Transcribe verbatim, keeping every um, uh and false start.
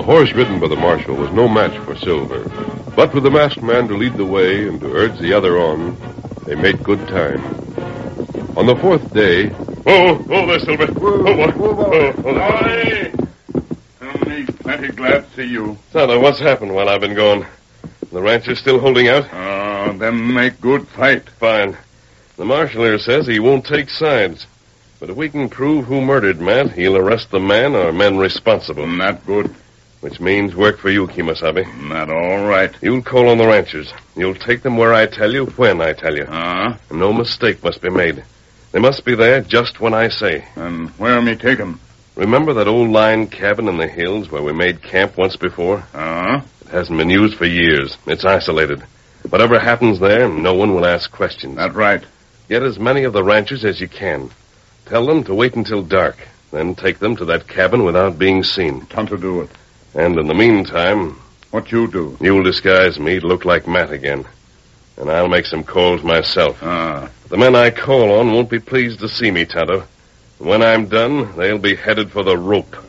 horse ridden by the marshal was no match for Silver. But with the masked man to lead the way and to urge the other on, they made good time. On the fourth day... Oh, oh there, Silver. Whoa, whoa, whoa, whoa. Oh, oh. Aye. I'm plenty glad to see you. Tonto, what's happened while I've been gone? The rancher's still holding out? Oh, them make good fight. Fine. The marshal here says he won't take sides. But if we can prove who murdered Matt, he'll arrest the man or men responsible. Not good. Which means work for you, Kemosabe. Not all right. You'll call on the ranchers. You'll take them where I tell you, when I tell you. Uh-huh. And no mistake must be made. They must be there just when I say. And where me take them? Remember that old line cabin in the hills where we made camp once before? Uh-huh. It hasn't been used for years. It's isolated. Whatever happens there, no one will ask questions. That's right. Get as many of the ranchers as you can. Tell them to wait until dark. Then take them to that cabin without being seen. Time to do it. And in the meantime... What you do? You'll disguise me to look like Matt again. And I'll make some calls myself. Ah. The men I call on won't be pleased to see me, Tonto. When I'm done, they'll be headed for the rope.